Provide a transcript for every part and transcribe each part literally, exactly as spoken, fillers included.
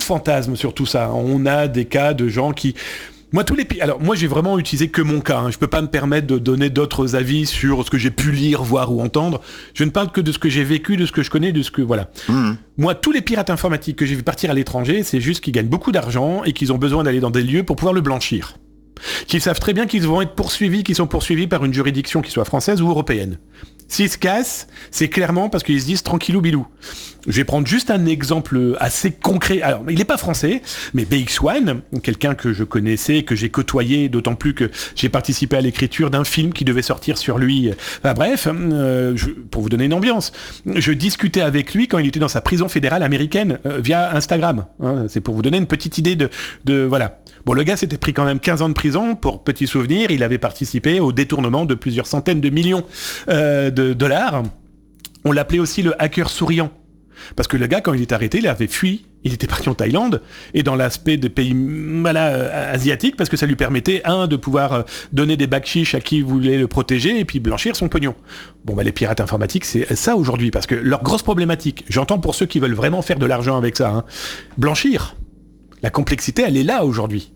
fantasmes sur tout ça. On a des cas de gens qui... Moi, tous les... Alors, moi, j'ai vraiment utilisé que mon cas. Hein. Je peux pas me permettre de donner d'autres avis sur ce que j'ai pu lire, voir ou entendre. Je ne parle que de ce que j'ai vécu, de ce que je connais, de ce que... Voilà. Mmh. Moi, tous les pirates informatiques que j'ai vu partir à l'étranger, c'est juste qu'ils gagnent beaucoup d'argent et qu'ils ont besoin d'aller dans des lieux pour pouvoir le blanchir. Qu'ils savent très bien qu'ils vont être poursuivis, qu'ils sont poursuivis par une juridiction qui soit française ou européenne. S'ils se cassent, c'est clairement parce qu'ils se disent tranquillou bilou. Je vais prendre juste un exemple assez concret. Alors, il n'est pas français, mais B X one, quelqu'un que je connaissais, que j'ai côtoyé, d'autant plus que j'ai participé à l'écriture d'un film qui devait sortir sur lui. Enfin bref, euh, je, pour vous donner une ambiance, je discutais avec lui quand il était dans sa prison fédérale américaine euh, via Instagram. Hein, c'est pour vous donner une petite idée de, de voilà. Bon, le gars s'était pris quand même quinze ans de prison. Pour petit souvenir, il avait participé au détournement de plusieurs centaines de millions euh, de dollars. On l'appelait aussi le hacker souriant. Parce que le gars, quand il est arrêté, il avait fui. Il était parti en Thaïlande et dans l'aspect des pays voilà, euh, asiatiques, parce que ça lui permettait, un, de pouvoir euh, donner des bakshish à qui voulait le protéger et puis blanchir son pognon. Bon, bah les pirates informatiques, c'est ça aujourd'hui, parce que leur grosse problématique, j'entends pour ceux qui veulent vraiment faire de l'argent avec ça, hein, blanchir. La complexité, elle est là aujourd'hui.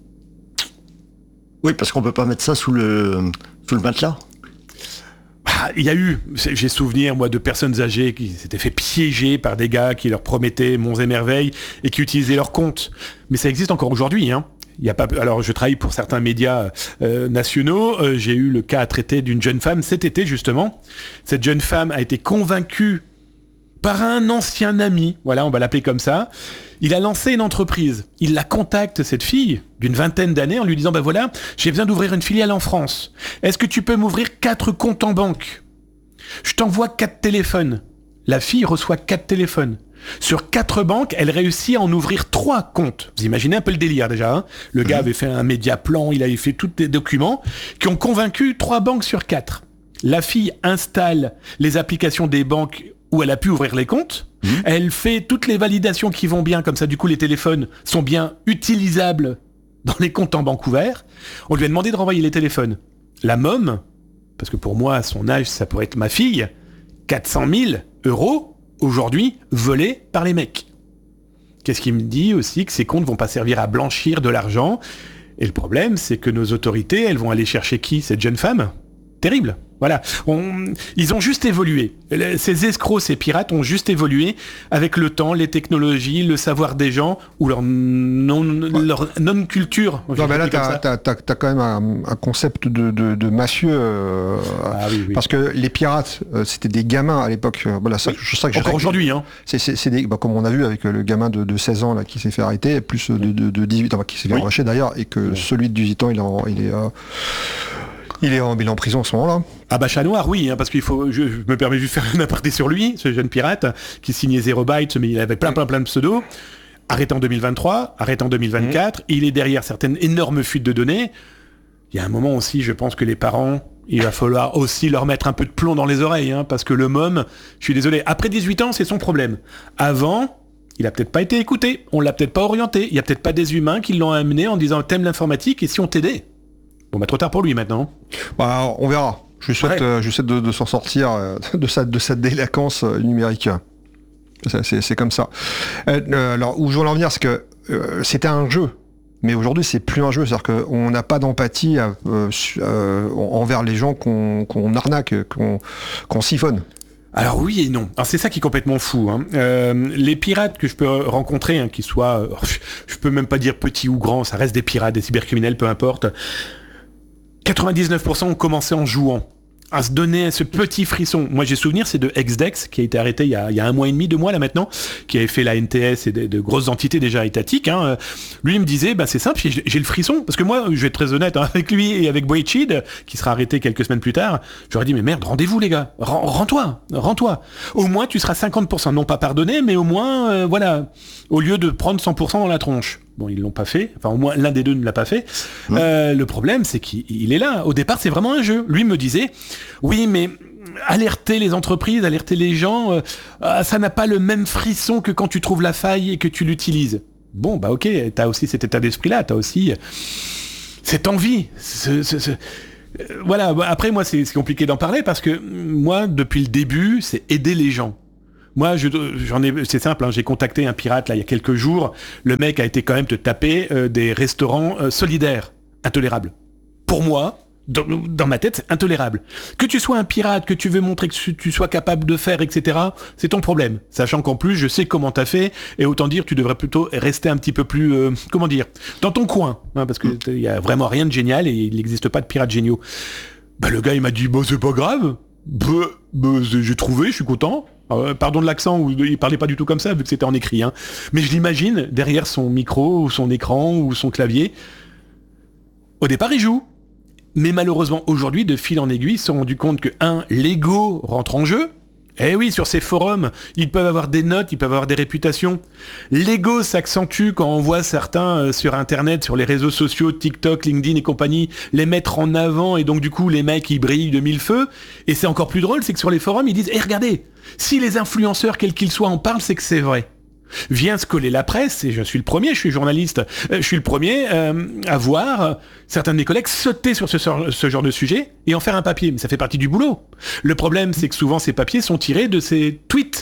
Oui, parce qu'on peut pas mettre ça sous le, sous le matelas. Ah, il y a eu, j'ai souvenir, moi, de personnes âgées qui s'étaient fait piéger par des gars qui leur promettaient monts et merveilles et qui utilisaient leur compte. Mais ça existe encore aujourd'hui, hein. Il y a pas, alors je travaille pour certains médias euh, nationaux, euh, j'ai eu le cas à traiter d'une jeune femme cet été, justement. Cette jeune femme a été convaincue par un ancien ami, voilà, on va l'appeler comme ça. Il a lancé une entreprise. Il la contacte, cette fille, d'une vingtaine d'années, en lui disant, ben voilà, j'ai besoin d'ouvrir une filiale en France. Est-ce que tu peux m'ouvrir quatre comptes en banque ? Je t'envoie quatre téléphones. La fille reçoit quatre téléphones. Sur quatre banques, elle réussit à en ouvrir trois comptes. Vous imaginez un peu le délire déjà, hein ? Le gars mmh. avait fait un média plan, il avait fait tous les documents qui ont convaincu trois banques sur quatre. La fille installe les applications des banques où elle a pu ouvrir les comptes. Mmh. Elle fait toutes les validations qui vont bien, comme ça du coup les téléphones sont bien utilisables dans les comptes en banque ouverts. On lui a demandé de renvoyer les téléphones. La môme, parce que pour moi à son âge ça pourrait être ma fille, quatre cent mille euros aujourd'hui volés par les mecs. Qu'est-ce qui me dit aussi que ces comptes vont pas servir à blanchir de l'argent. Et le problème c'est que nos autorités, elles vont aller chercher qui ? Cette jeune femme ? Terrible. Voilà, on, ils ont juste évolué. Ces escrocs, ces pirates ont juste évolué avec le temps, les technologies, le savoir des gens ou leur non, ouais. leur non-culture. Non, mais là, t'as, t'as, t'as, t'as quand même un, un concept de, de, de mafieux. Euh, ah, oui, oui. Parce que les pirates, euh, c'était des gamins à l'époque. Voilà, ça, oui. je sais que Encore aujourd'hui, hein. C'est, c'est, c'est des, bah, comme on a vu avec le gamin de, de seize ans là qui s'est fait arrêter, plus de, de, de dix-huit ans qui s'est fait oui. relâcher d'ailleurs, et que oui. celui de dix-huit ans, il est, en, il est euh, Il est, en, il est en prison à ce moment-là. Ah bah chat noir, oui, hein, parce qu'il faut. Je, je me permets juste de faire une aparté sur lui, ce jeune pirate qui signait zéro byte, mais il avait plein, plein, plein de pseudos. Arrêté en deux mille vingt-trois, arrêté en deux mille vingt-quatre. Mmh. Il est derrière certaines énormes fuites de données. Il y a un moment aussi, je pense que les parents, il va falloir aussi leur mettre un peu de plomb dans les oreilles, hein, parce que le môme, je suis désolé, après dix-huit ans, c'est son problème. Avant, il a peut-être pas été écouté, on l'a peut-être pas orienté, il y a peut-être pas des humains qui l'ont amené en disant t'aimes l'informatique et si on t'aidait. Bon bah trop tard pour lui maintenant. Bah, on verra. Je lui souhaite, ouais. euh, je lui souhaite de, de s'en sortir euh, de sa de sa délinquance euh, numérique. C'est, c'est, c'est comme ça. Euh, alors où je veux en venir, c'est que euh, c'était un jeu, mais aujourd'hui c'est plus un jeu. C'est-à-dire qu'on n'a pas d'empathie euh, euh, envers les gens qu'on, qu'on arnaque, qu'on, qu'on siphonne. Alors oui et non. Alors c'est ça qui est complètement fou. Hein. Euh, les pirates que je peux rencontrer, hein, qu'ils soient, euh, je peux même pas dire petits ou grands, ça reste des pirates, des cybercriminels, peu importe. quatre-vingt-dix-neuf pour cent ont commencé en jouant, à se donner ce petit frisson. Moi j'ai souvenir, c'est de Exdex qui a été arrêté il y a, il y a un mois et demi, deux mois là maintenant, qui avait fait la N T S et de, de grosses entités déjà étatiques. Hein. Lui il me disait, bah c'est simple, j'ai, j'ai le frisson, parce que moi je vais être très honnête hein, avec lui et avec Boychid, qui sera arrêté quelques semaines plus tard, j'aurais dit mais merde, rendez-vous les gars, Rends, rends-toi, rends-toi. Au moins tu seras cinquante pour cent, non pas pardonné, mais au moins euh, voilà, au lieu de prendre cent pour cent dans la tronche. Bon, ils l'ont pas fait. Enfin, au moins, l'un des deux ne l'a pas fait. Mmh. Euh, le problème, c'est qu'il il est là. Au départ, c'est vraiment un jeu. Lui me disait, oui, mais alerter les entreprises, alerter les gens, euh, ça n'a pas le même frisson que quand tu trouves la faille et que tu l'utilises. Bon, bah ok, t'as aussi cet état d'esprit-là. T'as aussi cette envie. Ce, ce, ce... Voilà. Après, moi, c'est, c'est compliqué d'en parler parce que moi, depuis le début, c'est aider les gens. Moi, je, j'en ai, c'est simple, hein, j'ai contacté un pirate là il y a quelques jours. Le mec a été quand même te taper euh, des restaurants euh, solidaires, intolérable. Pour moi, dans, dans ma tête, c'est intolérable. Que tu sois un pirate, que tu veux montrer que tu, tu sois capable de faire, et cetera, c'est ton problème. Sachant qu'en plus, je sais comment t'as fait, et autant dire, tu devrais plutôt rester un petit peu plus, euh, comment dire, dans ton coin, hein, parce qu'il mmh. y a vraiment rien de génial, et il n'existe pas de pirates géniaux. Bah le gars, il m'a dit, bah c'est pas grave, bah, bah j'ai trouvé, je suis content. Euh, pardon de l'accent, où il parlait pas du tout comme ça, vu que c'était en écrit, hein. Mais je l'imagine, derrière son micro, ou son écran, ou son clavier. Au départ, il joue. Mais malheureusement, aujourd'hui, de fil en aiguille, ils se sont rendus compte que, un, l'ego rentre en jeu. Eh oui, sur ces forums, ils peuvent avoir des notes, ils peuvent avoir des réputations. L'ego s'accentue quand on voit certains euh, sur Internet, sur les réseaux sociaux, TikTok, LinkedIn et compagnie, les mettre en avant, et donc du coup, les mecs, ils brillent de mille feux. Et c'est encore plus drôle, c'est que sur les forums, ils disent « Eh, regardez, si les influenceurs, quels qu'ils soient, en parlent, c'est que c'est vrai. » Vient se coller la presse, et je suis le premier, je suis journaliste, euh, je suis le premier euh, à voir euh, certains de mes collègues sauter sur ce, ce genre de sujet et en faire un papier, mais ça fait partie du boulot. Le problème, c'est que souvent ces papiers sont tirés de ces tweets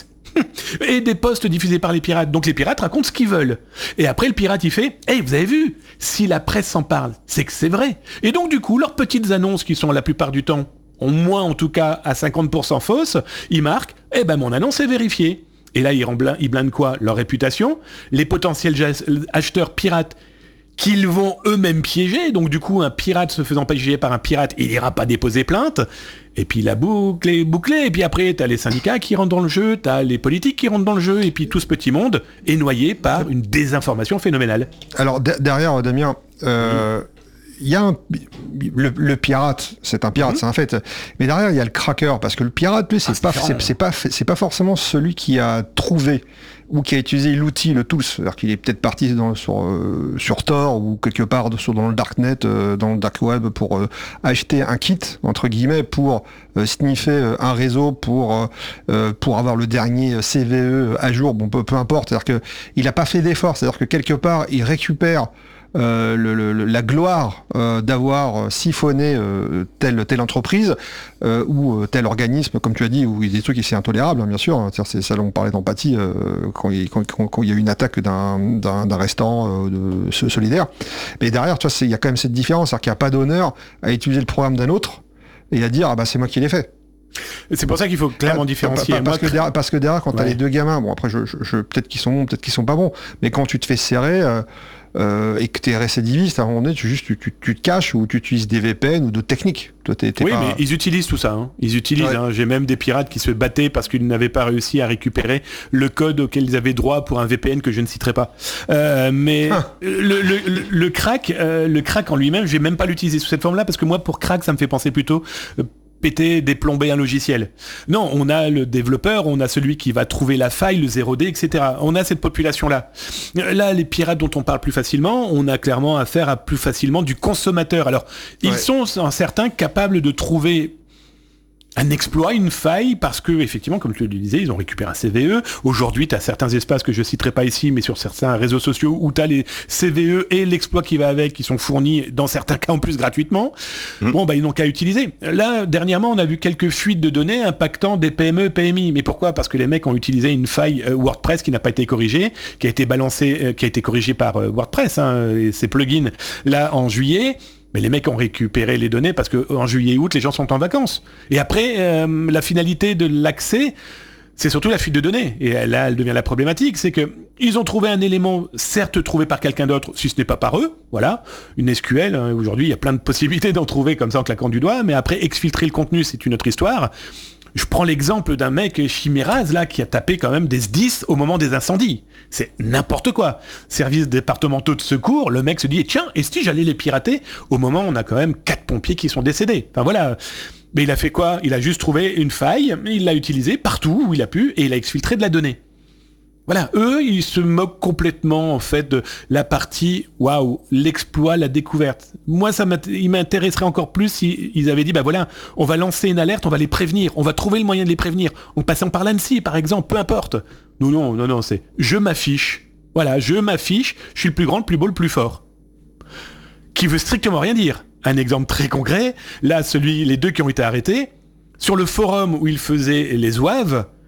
et des posts diffusés par les pirates. Donc les pirates racontent ce qu'ils veulent. Et après, le pirate, il fait « Hey, vous avez vu, si la presse s'en parle, c'est que c'est vrai. » Et donc du coup, leurs petites annonces, qui sont la plupart du temps, au moins en tout cas à cinquante pour cent fausses, ils marquent « Eh ben mon annonce est vérifiée. » Et là, ils, remblin, ils blindent quoi ? Leur réputation, les potentiels acheteurs pirates qu'ils vont eux-mêmes piéger. Donc du coup, un pirate se faisant piéger par un pirate, il n'ira pas déposer plainte. Et puis la boucle est bouclée. Et puis après, t'as les syndicats qui rentrent dans le jeu, t'as les politiques qui rentrent dans le jeu. Et puis tout ce petit monde est noyé par une désinformation phénoménale. Alors de- derrière, Damien... Euh... Oui. Il y a un, le, le pirate, c'est un pirate, mmh. c'est un fait. Mais derrière, il y a le cracker, parce que le pirate, lui, c'est, ah, pas, c'est, c'est, c'est pas, c'est pas forcément celui qui a trouvé ou qui a utilisé l'outil, le tool. C'est-à-dire qu'il est peut-être parti dans, sur, euh, sur Tor ou quelque part sur, dans le darknet, euh, dans le dark web pour euh, acheter un kit, entre guillemets, pour euh, sniffer euh, un réseau, pour, euh, pour avoir le dernier C V E à jour, bon, peu, peu importe. C'est-à-dire qu'il n'a pas fait d'effort. C'est-à-dire que quelque part, il récupère Euh, le, le, la gloire euh, d'avoir siphonné euh, telle, telle entreprise euh, ou euh, tel organisme, comme tu as dit, où il y a des trucs qui sont intolérables, hein, bien sûr. Hein, c'est ça, on parlait d'empathie euh, quand, il, quand, quand, quand il y a eu une attaque d'un, d'un, d'un restaurant euh, de, solidaire. Mais derrière, tu vois, il y a quand même cette différence, c'est-à-dire qu'il n'y a pas d'honneur à utiliser le programme d'un autre et à dire ah bah c'est moi qui l'ai fait. C'est pour ça qu'il faut clairement ah, différencier. Pas, pas, parce, que derrière, parce que derrière, quand ouais. t'as les deux gamins, bon après, je, je, je, peut-être qu'ils sont bons, peut-être qu'ils sont pas bons, mais quand tu te fais serrer euh, euh, et que t'es récidiviste, à un moment donné, tu juste tu, tu, tu te caches ou tu utilises des V P N ou d'autres techniques. Toi, t'es, t'es oui, pas... mais ils utilisent tout ça. Hein. Ils utilisent. Ouais. Hein. J'ai même des pirates qui se battaient parce qu'ils n'avaient pas réussi à récupérer le code auquel ils avaient droit pour un V P N que je ne citerai pas. Euh, mais ah. le, le, le, le crack, euh, le crack en lui-même, je vais même pas l'utiliser sous cette forme-là parce que moi, pour crack, ça me fait penser plutôt. Euh, péter, déplomber un logiciel. Non, on a le développeur, on a celui qui va trouver la faille, le zéro D, et cetera. On a cette population-là. Là, les pirates dont on parle plus facilement, on a clairement affaire à plus facilement du consommateur. Alors, ils ouais. sont, en certains, capables de trouver un exploit, une faille, parce que, effectivement, comme tu le disais, ils ont récupéré un C V E. Aujourd'hui, tu as certains espaces que je citerai pas ici, mais sur certains réseaux sociaux où tu as les C V E et l'exploit qui va avec, qui sont fournis, dans certains cas en plus gratuitement. Mmh. Bon, bah, ils n'ont qu'à utiliser. Là, dernièrement, on a vu quelques fuites de données impactant des P M E, P M I. Mais pourquoi ? Parce que les mecs ont utilisé une faille euh, WordPress qui n'a pas été corrigée, qui a été balancée, euh, qui a été corrigée par euh, WordPress, hein, et ses plugins, là, en juillet. Mais les mecs ont récupéré les données parce qu'en juillet et août, les gens sont en vacances. Et après, euh, la finalité de l'accès, c'est surtout la fuite de données. Et là, elle devient la problématique, c'est que ils ont trouvé un élément, certes trouvé par quelqu'un d'autre, si ce n'est pas par eux, voilà, une S Q L. Hein, aujourd'hui, il y a plein de possibilités d'en trouver comme ça en claquant du doigt, mais après, exfiltrer le contenu, c'est une autre histoire. Je prends l'exemple d'un mec Chiméraz, là, qui a tapé quand même des S dix au moment des incendies. C'est n'importe quoi. Services départementaux de secours, le mec se dit, tiens, et si j'allais les pirater au moment où on a quand même quatre pompiers qui sont décédés. Enfin voilà. Mais il a fait quoi ? Il a juste trouvé une faille, il l'a utilisée partout où il a pu, et il a exfiltré de la donnée. Voilà, eux, ils se moquent complètement, en fait, de la partie, waouh, l'exploit, la découverte. Moi, ça il m'intéresserait encore plus si ils avaient dit, bah voilà, on va lancer une alerte, on va les prévenir, on va trouver le moyen de les prévenir, en passant par l'ANSSI, par exemple, peu importe. Non, non, non, non, c'est, je m'affiche. Voilà, je m'affiche, je suis le plus grand, le plus beau, le plus fort. Qui veut strictement rien dire. Un exemple très concret, là, celui, les deux qui ont été arrêtés, sur le forum où ils faisaient les zouaves,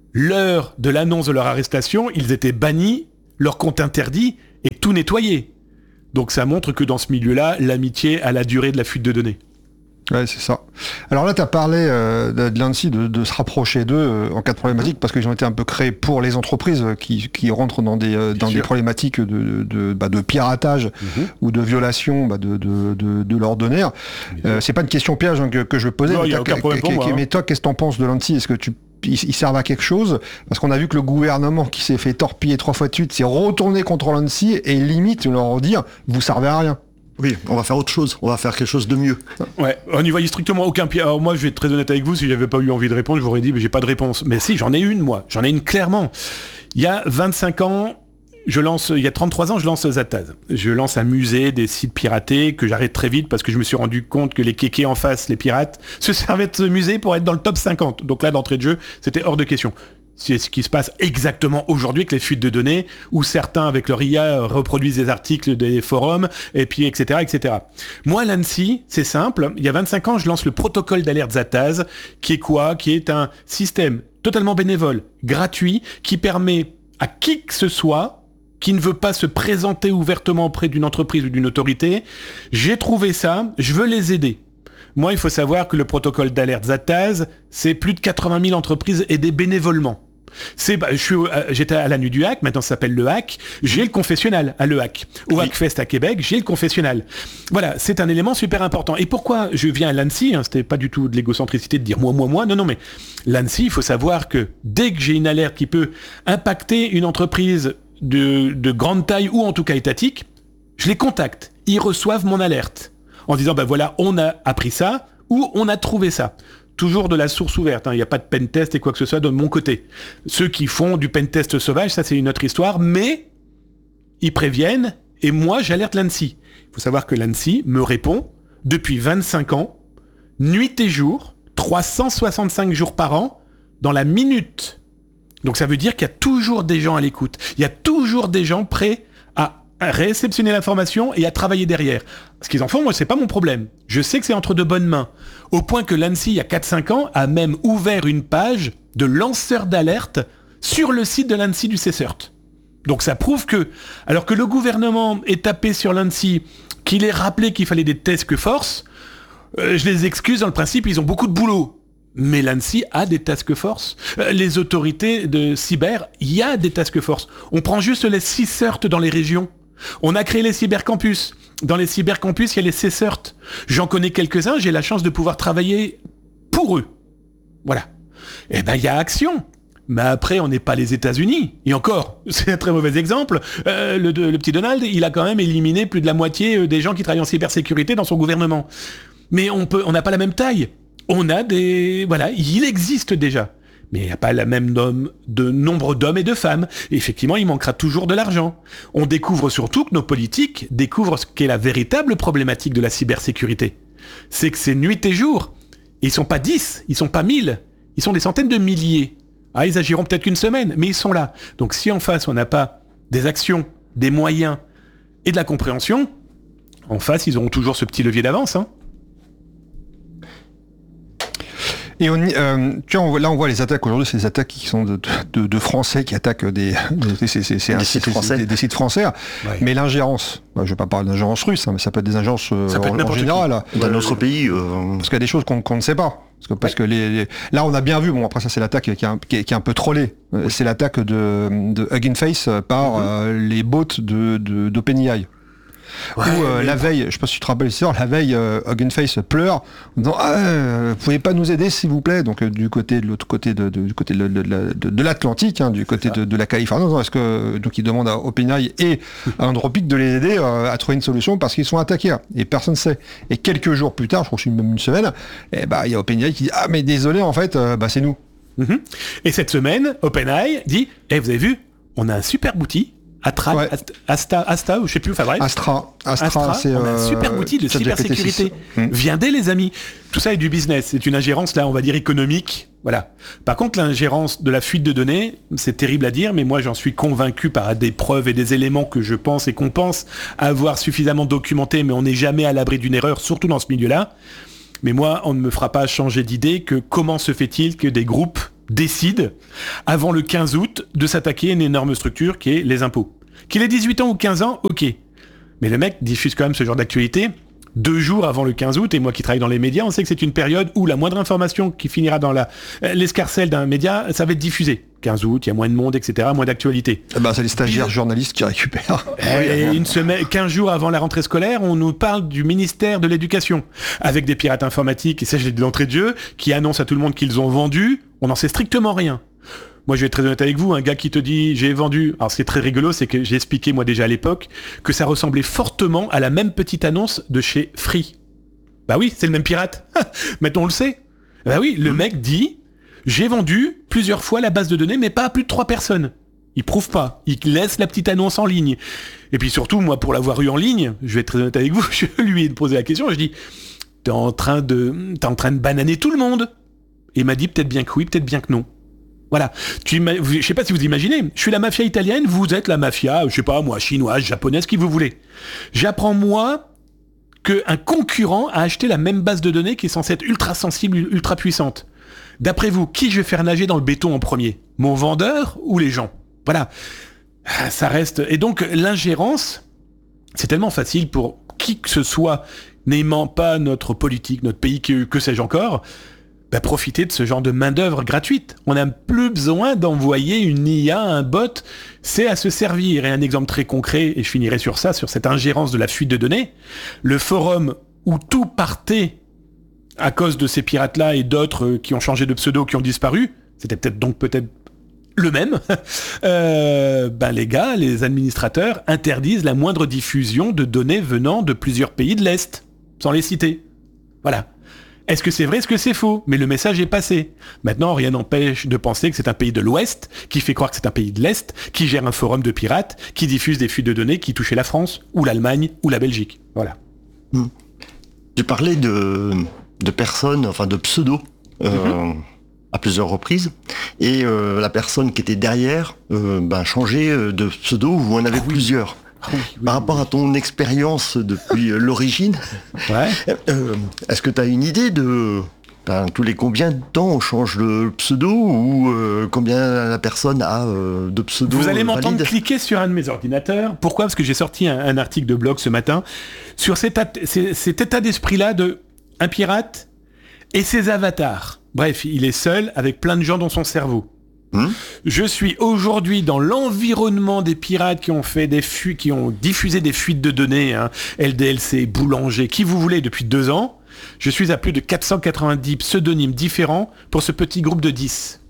l'heure de l'annonce de leur arrestation, ils étaient bannis, leur compte interdit et tout nettoyé. Donc ça montre que dans ce milieu-là, l'amitié a la durée de la fuite de données. Ouais, c'est ça. Alors là, tu as parlé euh, de, de l'ANSSI, de, de se rapprocher d'eux euh, en cas de problématique, parce qu'ils ont été un peu créés pour les entreprises qui, qui rentrent dans des, euh, dans des problématiques de, de, de, bah, de piratage mm-hmm. ou de violation bah, de, de, de, de leurs données. Euh, c'est pas une question piège hein, que, que je posais. Non, mais, aucun problème pour moi, hein. Mais toi, qu'est-ce que t'en penses de l'ANSSI ? Est-ce que tu Ils, ils servent à quelque chose, parce qu'on a vu que le gouvernement qui s'est fait torpiller trois fois de suite s'est retourné contre l'ANSSI et limite leur dire vous servez à rien. Oui, on va faire autre chose, on va faire quelque chose de mieux. Ouais, on n'y voyait strictement aucun pied. Alors moi, je vais être très honnête avec vous, si j'avais pas eu envie de répondre, je vous aurais dit mais j'ai pas de réponse. Mais si, j'en ai une moi, j'en ai une clairement. Il y a vingt-cinq ans, je lance, il y a trente-trois ans, je lance Zataz. Je lance un musée des sites piratés que j'arrête très vite parce que je me suis rendu compte que les kékés en face, les pirates, se servaient de ce musée pour être dans le top cinquante. Donc là, d'entrée de jeu, c'était hors de question. C'est ce qui se passe exactement aujourd'hui avec les fuites de données, où certains, avec leur I A, reproduisent des articles des forums, et puis et cetera, et cetera. Moi, l'ANSSI, c'est simple. Il y a vingt-cinq ans, je lance le protocole d'alerte Zataz, qui est quoi ? Qui est un système totalement bénévole, gratuit, qui permet à qui que ce soit qui ne veut pas se présenter ouvertement auprès d'une entreprise ou d'une autorité, j'ai trouvé ça, je veux les aider. Moi, il faut savoir que le protocole d'alerte Zataz, c'est plus de quatre-vingt mille entreprises aidées bénévolement. C'est, bah, je suis, euh, j'étais à la nuit du hack, maintenant ça s'appelle le hack, j'ai le confessionnal à le hack. Au oui. Hackfest à Québec, j'ai le confessionnal. Voilà, c'est un élément super important. Et pourquoi je viens à l'ANSSI, hein, c'était pas du tout de l'égocentricité de dire moi, moi, moi, non, non, mais l'ANSSI, il faut savoir que dès que j'ai une alerte qui peut impacter une entreprise de, de grande taille ou en tout cas étatique, je les contacte, ils reçoivent mon alerte en disant ben bah, voilà, on a appris ça ou on a trouvé ça. Toujours de la source ouverte, il hein, n'y a pas de pentest et quoi que ce soit de mon côté. Ceux qui font du pentest sauvage, ça c'est une autre histoire, mais ils préviennent et moi j'alerte l'ANSSI. Il faut savoir que l'ANSSI me répond depuis vingt-cinq ans, nuit et jour, trois cent soixante-cinq jours par an, dans la minute. Donc ça veut dire qu'il y a toujours des gens à l'écoute. Il y a toujours des gens prêts à réceptionner l'information et à travailler derrière. Ce qu'ils en font, moi, c'est pas mon problème. Je sais que c'est entre de bonnes mains. Au point que l'ANSSI, il y a quatre cinq ans, a même ouvert une page de lanceur d'alerte sur le site de l'ANSSI du C C E R T. Donc ça prouve que, alors que le gouvernement est tapé sur l'ANSSI, qu'il ait rappelé qu'il fallait des task force, euh, je les excuse dans le principe, ils ont beaucoup de boulot. Mais l'ANSSI a des task force. Euh, les autorités de cyber, il y a des task force. On prend juste les C C E R T dans les régions. On a créé les cybercampus. Dans les cybercampus, il y a les C C E R T. J'en connais quelques-uns, j'ai la chance de pouvoir travailler pour eux. Voilà. Eh ben, il y a action. Mais après, on n'est pas les États-Unis. Et encore, c'est un très mauvais exemple. Euh, le, le petit Donald, il a quand même éliminé plus de la moitié des gens qui travaillent en cybersécurité dans son gouvernement. Mais on peut, on n'a pas la même taille. On a des... Voilà, il existe déjà. Mais il n'y a pas le même nom, de nombre d'hommes et de femmes. Et effectivement, il manquera toujours de l'argent. On découvre surtout que nos politiques découvrent ce qu'est la véritable problématique de la cybersécurité. C'est que c'est nuit et jour. Et ils sont pas dix, ils sont pas mille. Ils sont des centaines de milliers. Ah, ils agiront peut-être qu'une semaine, mais ils sont là. Donc si en face, on n'a pas des actions, des moyens et de la compréhension, en face, ils auront toujours ce petit levier d'avance, hein. Et on, euh, tu vois, on, là on voit les attaques aujourd'hui, c'est des attaques qui sont de, de, de Français qui attaquent des, des, c'est, c'est, c'est des, un, sites c'est, français. Des, des sites français. Ouais. Mais l'ingérence, bah, je ne vais pas parler d'ingérence russe, hein, mais ça peut être des ingérences euh, en, en général. Qui. Dans notre pays. Euh... Parce qu'il y a des choses qu'on, qu'on ne sait pas. Parce que, parce ouais. que les, les, là on a bien vu, bon après ça c'est l'attaque qui est un, qui est, qui est un peu trollée. Oui. C'est l'attaque de, de Hugging Face par mm-hmm. euh, les bots de, de, d'OpenAI. Ouais, où euh, la veille, je sais pas si tu te rappelles l'histoire, la veille, euh, Hugging Face pleure en disant ah, euh, vous pouvez pas nous aider s'il vous plaît. Donc euh, du côté de l'autre côté de, de du côté de, de, de, de, de l'Atlantique, hein, du côté de, de la Californie. Non, est-ce que donc ils demandent à OpenAI et à Anthropic de les aider euh, à trouver une solution parce qu'ils sont attaqués et personne ne sait. Et quelques jours plus tard, je crois que c'est même une semaine, et bah il y a OpenAI qui dit ah mais désolé en fait, euh, bah c'est nous. Mm-hmm. Et cette semaine, OpenAI dit eh hey, vous avez vu, on a un super outil. Atra, ouais. Asta, Asta, ou je sais plus, enfin bref. Astra, Astra, Astra c'est on a un euh, super outil de cybersécurité. Hum. Viendez les amis. Tout ça est du business. C'est une ingérence là, on va dire économique. Voilà. Par contre, l'ingérence de la fuite de données, c'est terrible à dire, mais moi j'en suis convaincu par des preuves et des éléments que je pense et qu'on pense avoir suffisamment documentés, mais on n'est jamais à l'abri d'une erreur, surtout dans ce milieu-là. Mais moi, on ne me fera pas changer d'idée que comment se fait-il que des groupes décide, avant le quinze août, de s'attaquer à une énorme structure qui est les impôts. Qu'il ait dix-huit ans ou quinze ans, ok. Mais le mec diffuse quand même ce genre d'actualité deux jours avant le quinze août, et moi qui travaille dans les médias, on sait que c'est une période où la moindre information qui finira dans la, l'escarcelle d'un média, ça va être diffusé. quinze août, il y a moins de monde, et cetera, moins d'actualité. Eh ben, c'est les stagiaires Puis, journalistes qui récupèrent. Et une semaine, quinze jours avant la rentrée scolaire, on nous parle du ministère de l'Éducation, avec des pirates informatiques, et ça je l'ai dit d'entrée de jeu, qui annoncent à tout le monde qu'ils ont vendu, on n'en sait strictement rien. Moi, je vais être très honnête avec vous, un gars qui te dit « j'ai vendu », alors ce qui est très rigolo, c'est que j'ai expliqué moi déjà à l'époque que ça ressemblait fortement à la même petite annonce de chez Free. Bah oui, c'est le même pirate. Maintenant, on le sait. Bah oui, le mec dit « j'ai vendu plusieurs fois la base de données, mais pas à plus de trois personnes ». Il prouve pas, il laisse la petite annonce en ligne. Et puis surtout, moi, pour l'avoir eu en ligne, je vais être très honnête avec vous, je lui ai posé la question, je dis « t'es en train de, t'es en train de bananer tout le monde ?» Et il m'a dit peut-être bien que oui, peut-être bien que non. Voilà. Tu ima- je sais pas si vous imaginez, je suis la mafia italienne, vous êtes la mafia, je sais pas moi, chinoise, japonaise, qui vous voulez. J'apprends moi qu'un concurrent a acheté la même base de données qui est censée être ultra sensible, ultra puissante. D'après vous, qui je vais faire nager dans le béton en premier ? Mon vendeur ou les gens ? Voilà. Ça reste... Et donc l'ingérence, c'est tellement facile pour qui que ce soit, n'aimant pas notre politique, notre pays, que, que sais-je encore... Bah, profiter de ce genre de main-d'œuvre gratuite. On n'a plus besoin d'envoyer une I A, un bot, c'est à se servir. Et un exemple très concret, et je finirai sur ça, sur cette ingérence de la fuite de données, le forum où tout partait à cause de ces pirates-là et d'autres qui ont changé de pseudo, qui ont disparu, c'était peut-être donc peut-être le même, euh, ben les gars, les administrateurs interdisent la moindre diffusion de données venant de plusieurs pays de l'Est, sans les citer. Voilà. Est-ce que c'est vrai, est-ce que c'est faux ? Mais le message est passé. Maintenant, rien n'empêche de penser que c'est un pays de l'Ouest, qui fait croire que c'est un pays de l'Est, qui gère un forum de pirates, qui diffuse des fuites de données qui touchaient la France, ou l'Allemagne, ou la Belgique. Voilà. Mmh. J'ai parlé de, de personnes, enfin de pseudos, euh, mmh. à plusieurs reprises, et euh, la personne qui était derrière euh, ben, changeait de pseudo, ou en avait ah, oui. plusieurs. Ah oui, oui, Par rapport oui. à ton expérience depuis l'origine, ouais. euh, est-ce que tu as une idée de ben, tous les combien de temps on change le pseudo ou euh, combien la personne a euh, de pseudo Vous allez euh, m'entendre valide cliquer sur un de mes ordinateurs. Pourquoi ? Parce que j'ai sorti un, un article de blog ce matin sur cet, at- cet état d'esprit-là de un pirate et ses avatars. Bref, il est seul avec plein de gens dans son cerveau. Hum. Je suis aujourd'hui dans l'environnement des pirates qui ont fait des fuites, qui ont diffusé des fuites de données, hein, L D L C, Boulanger, qui vous voulez depuis deux ans. Je suis à plus de quatre cent quatre-vingt-dix pseudonymes différents pour ce petit groupe de dix.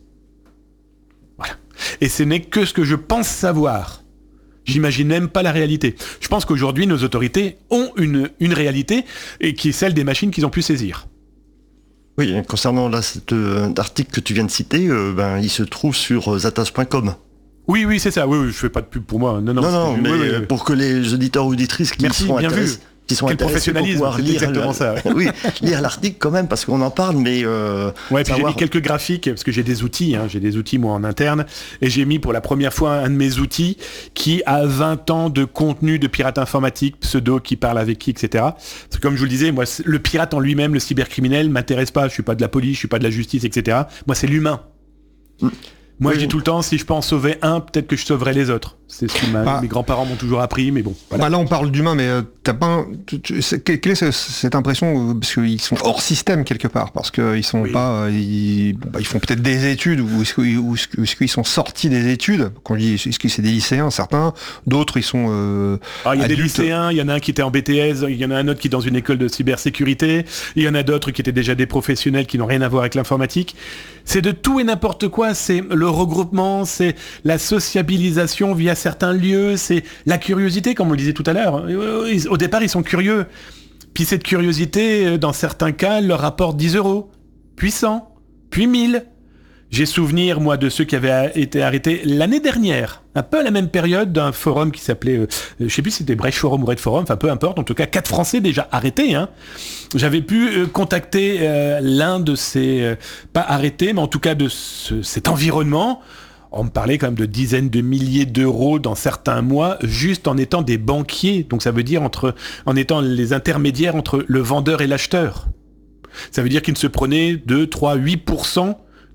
Voilà. Et ce n'est que ce que je pense savoir. J'imagine même pas la réalité. Je pense qu'aujourd'hui, nos autorités ont une, une réalité et qui est celle des machines qu'ils ont pu saisir. Oui, concernant là, cet euh, article que tu viens de citer, euh, ben, il se trouve sur euh, zatas point com. Oui, oui, c'est ça. Oui, oui, je fais pas de pub pour moi. Non, non, non, non mais oui, oui, oui. pour que les auditeurs ou auditrices qui Merci, seront bien intéressés... vu. Qui sont Quel intéressés pour pouvoir c'est lire exactement le, ça. Ouais. oui, lire l'article quand même parce qu'on en parle, mais euh, ouais, puis savoir... j'ai mis quelques graphiques parce que j'ai des outils, hein, j'ai des outils moi en interne, et j'ai mis pour la première fois un de mes outils qui a vingt ans de contenu de pirate informatique, pseudo qui parle avec qui, et cetera. Parce que comme je vous le disais, moi le pirate en lui-même, le cybercriminel m'intéresse pas. Je suis pas de la police, je suis pas de la justice, et cetera. Moi c'est l'humain. Mm. Moi, oui, je dis tout le temps, si je peux en sauver un, peut-être que je sauverai les autres. C'est ce que ma, ah. mes grands-parents m'ont toujours appris, mais bon. Voilà. Bah là, on parle d'humain, mais euh, t'as pas. Un, tu, tu, c'est, quelle est ce, cette impression, parce qu'ils sont hors système quelque part, parce qu'ils sont oui. pas, euh, ils, bah, ils font peut-être des études, ou est-ce, ou est-ce qu'ils sont sortis des études ? Quand je dis, est-ce que c'est des lycéens, certains, d'autres ils sont. Euh, ah, il y a adultes. des lycéens, il y en a un qui était en B T S, il y en a un autre qui est dans une école de cybersécurité, il y en a d'autres qui étaient déjà des professionnels qui n'ont rien à voir avec l'informatique. C'est de tout et n'importe quoi, c'est le regroupement, c'est la sociabilisation via certains lieux, c'est la curiosité, comme on le disait tout à l'heure. Au départ, ils sont curieux. Puis cette curiosité, dans certains cas, leur rapporte dix euros, puis cent, puis mille. J'ai souvenir, moi, de ceux qui avaient été arrêtés l'année dernière, un peu à la même période, d'un forum qui s'appelait, euh, je sais plus si c'était Brèche Forum ou Red Forum, enfin peu importe, en tout cas, quatre Français déjà arrêtés. Hein. J'avais pu euh, contacter euh, l'un de ces, euh, pas arrêtés, mais en tout cas de ce, cet environnement. On me parlait quand même de dizaines de milliers d'euros dans certains mois, juste en étant des banquiers. Donc ça veut dire entre, en étant les intermédiaires entre le vendeur et l'acheteur. Ça veut dire qu'ils se prenaient deux, trois, huit pour cent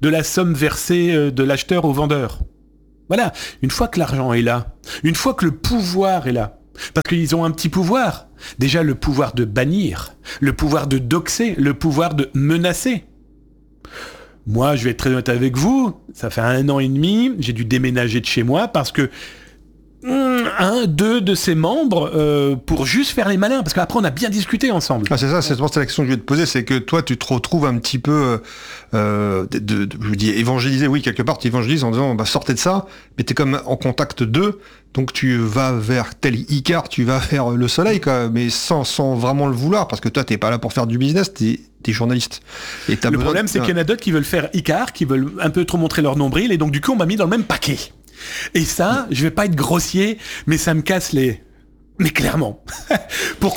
de la somme versée de l'acheteur au vendeur. Voilà, une fois que l'argent est là, une fois que le pouvoir est là, parce qu'ils ont un petit pouvoir, déjà le pouvoir de bannir, le pouvoir de doxer, le pouvoir de menacer. Moi, je vais être très honnête avec vous, ça fait un an et demi, j'ai dû déménager de chez moi parce que un, deux de ses membres euh, pour juste faire les malins, parce qu'après on a bien discuté ensemble. Ah, c'est ça, c'est la question que je vais te poser, c'est que toi tu te retrouves un petit peu, euh, de, de, de, je dis évangéliser, oui quelque part tu évangélises en disant bah sortez de ça, mais t'es comme en contact d'eux, donc tu vas vers tel Icare, tu vas vers le soleil quoi, mais sans, sans vraiment le vouloir, parce que toi t'es pas là pour faire du business, t'es, t'es journaliste. Et t'as le besoin problème de... c'est qu'il y en a d'autres qui veulent faire Icare, qui veulent un peu trop montrer leur nombril, et donc du coup on m'a mis dans le même paquet. Et ça, je vais pas être grossier, mais ça me casse les... Mais clairement. Pourquoi ?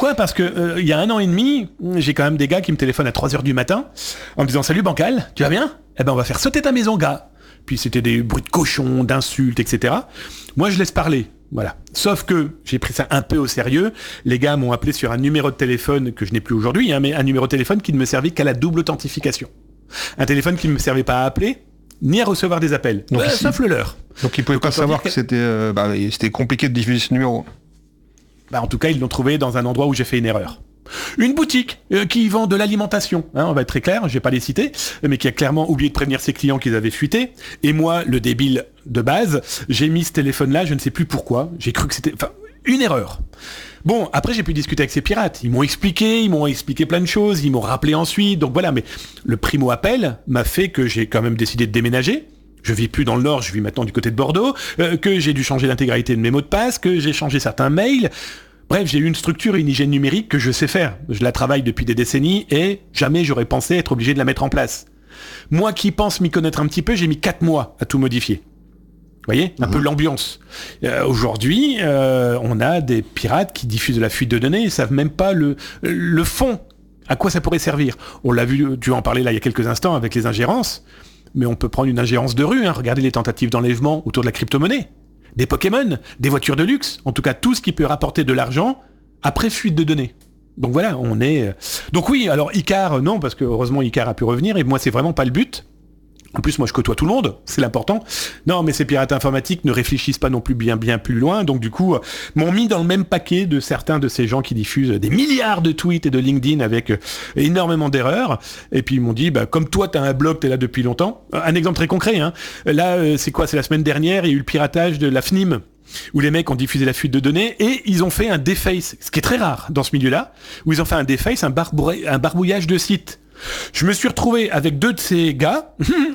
Parce que euh, il y a un an et demi, j'ai quand même des gars qui me téléphonent à trois heures du matin en me disant « Salut Bancal, tu vas bien ? Eh ben on va faire sauter ta maison, gars !» Puis c'était des bruits de cochons, d'insultes, et cetera. Moi, je laisse parler. Voilà. Sauf que j'ai pris ça un peu au sérieux. Les gars m'ont appelé sur un numéro de téléphone que je n'ai plus aujourd'hui, hein, mais un numéro de téléphone qui ne me servait qu'à la double authentification. Un téléphone qui ne me servait pas à appeler, ni à recevoir des appels. Donc, bah, ici... sauf le leur. Donc ils pouvaient Donc, pas savoir que, que c'était, euh, bah, c'était compliqué de diffuser ce numéro. Bah, en tout cas, ils l'ont trouvé dans un endroit où j'ai fait une erreur. Une boutique euh, qui vend de l'alimentation, hein, on va être très clair, je vais pas les citer, mais qui a clairement oublié de prévenir ses clients qu'ils avaient fuité. Et moi, le débile de base, j'ai mis ce téléphone-là, je ne sais plus pourquoi, j'ai cru que c'était... Enfin, une erreur. Bon, après j'ai pu discuter avec ces pirates, ils m'ont expliqué, ils m'ont expliqué plein de choses, ils m'ont rappelé ensuite, donc voilà, mais le primo appel m'a fait que j'ai quand même décidé de déménager. Je vis plus dans le Nord, je vis maintenant du côté de Bordeaux, euh, que j'ai dû changer l'intégralité de mes mots de passe, que j'ai changé certains mails. Bref, j'ai eu une structure et une hygiène numérique que je sais faire. Je la travaille depuis des décennies et jamais j'aurais pensé être obligé de la mettre en place. Moi qui pense m'y connaître un petit peu, j'ai mis quatre mois à tout modifier. Vous voyez, un mmh. peu l'ambiance. Euh, aujourd'hui, euh, on a des pirates qui diffusent de la fuite de données et savent même pas le, le fond, à quoi ça pourrait servir. On l'a vu, tu en parlais là il y a quelques instants avec les ingérences, mais on peut prendre une ingérence de rue, hein. Regardez les tentatives d'enlèvement autour de la crypto-monnaie. Des Pokémon, des voitures de luxe, en tout cas tout ce qui peut rapporter de l'argent après fuite de données. Donc voilà, on est... Donc oui, alors Icare, non, parce que heureusement Icare a pu revenir, et moi c'est vraiment pas le but. En plus, moi je côtoie tout le monde, c'est l'important. Non, mais ces pirates informatiques ne réfléchissent pas non plus bien bien plus loin, donc du coup, euh, m'ont mis dans le même paquet de certains de ces gens qui diffusent des milliards de tweets et de LinkedIn avec euh, énormément d'erreurs. Et puis ils m'ont dit, bah, comme toi t'as un blog, t'es là depuis longtemps. Un exemple très concret, hein. Là, euh, c'est quoi ? C'est la semaine dernière, il y a eu le piratage de la F N I M, où les mecs ont diffusé la fuite de données, et ils ont fait un deface, ce qui est très rare dans ce milieu-là, où ils ont fait un deface, un, barbou- un barbouillage de site. Je me suis retrouvé avec deux de ces gars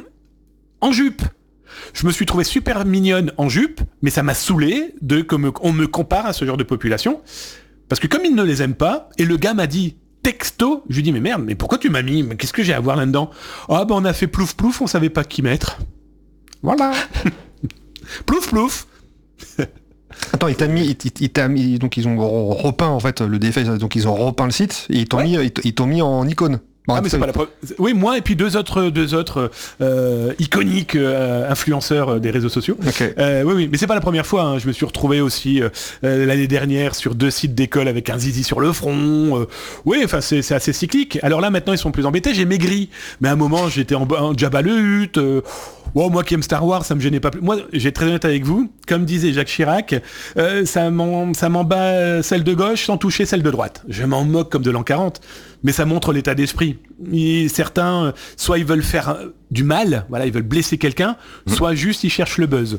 en jupe. Je me suis trouvé super mignonne en jupe, mais ça m'a saoulé de qu'on on me compare à ce genre de population. Parce que comme ils ne les aiment pas, et le gars m'a dit texto, je lui dis mais merde, mais pourquoi tu m'as mis ? Mais qu'est-ce que j'ai à voir là-dedans ? Ah ben on a fait plouf plouf, on savait pas qui mettre. Voilà. Plouf plouf. Attends, il t'a mis, il, il t'a mis, donc ils ont repeint en fait le défaut, donc ils ont repeint le site et ils t'ont ouais. mis, ils, ils t'ont mis en icône. Bon, ah mais c'est pas la pre... Oui, moi et puis deux autres, deux autres euh, iconiques euh, influenceurs des réseaux sociaux. Okay. Euh, oui, oui, mais c'est pas la première fois. Hein. Je me suis retrouvé aussi euh, l'année dernière sur deux sites d'école avec un zizi sur le front. Euh, oui, enfin c'est, c'est assez cyclique. Alors là, maintenant, ils sont plus embêtés. J'ai maigri, mais à un moment, j'étais en, en Jabba le Hutt. Euh, oh, moi qui aime Star Wars, ça me gênait pas plus. Moi, j'ai très honnête avec vous. Comme disait Jacques Chirac, euh, ça m'en, ça m'en bat celle de gauche sans toucher celle de droite. Je m'en moque comme de l'an quarante. Mais ça montre l'état d'esprit. Et certains, soit ils veulent faire du mal, voilà, ils veulent blesser quelqu'un, mmh. soit juste ils cherchent le buzz.